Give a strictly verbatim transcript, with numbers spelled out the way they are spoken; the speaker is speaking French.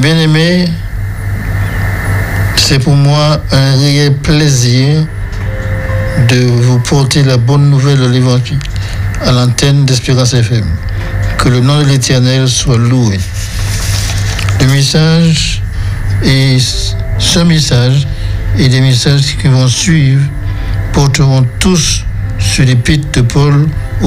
bien-aimés, c'est pour moi un réel plaisir de vous porter la bonne nouvelle de l'Évangile à l'antenne d'Espérance F M. Que le nom de l'Éternel soit loué. Le message et ce message et les messages qui vont suivre porteront tous sur l'épître de Paul